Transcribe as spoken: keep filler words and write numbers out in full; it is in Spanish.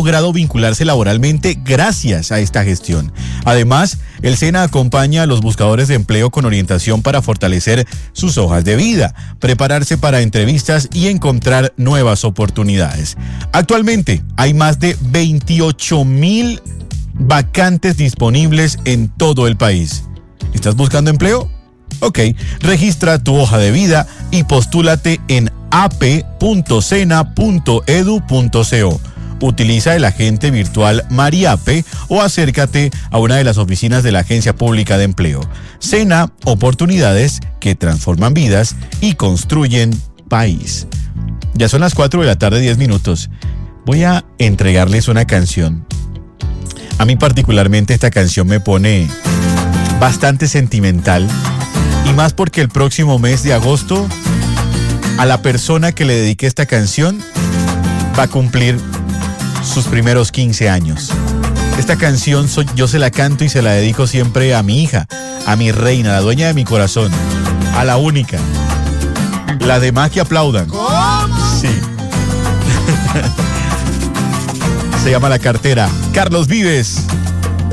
logrado vincularse laboralmente gracias a esta gestión. Además, el SENA acompaña a los buscadores de empleo con orientación para fortalecer sus hojas de vida, prepararse para entrevistas y encontrar nuevas oportunidades. Actualmente hay más de veintiocho mil vacantes disponibles en todo el país. ¿Estás buscando empleo? Ok, registra tu hoja de vida y postúlate en a p punto sena punto edu punto co. Utiliza el agente virtual Mariape o acércate a una de las oficinas de la Agencia Pública de Empleo. SENA, oportunidades que transforman vidas y construyen país. Ya son las cuatro de la tarde, diez minutos. Voy a entregarles una canción. A mí particularmente esta canción me pone bastante sentimental, y más porque el próximo mes de agosto a la persona que le dedique esta canción va a cumplir sus primeros quince años. Esta canción soy, yo se la canto y se la dedico siempre a mi hija, a mi reina, la dueña de mi corazón, a la única. Las demás que aplaudan. Sí. Se llama La Cartera. Carlos Vives.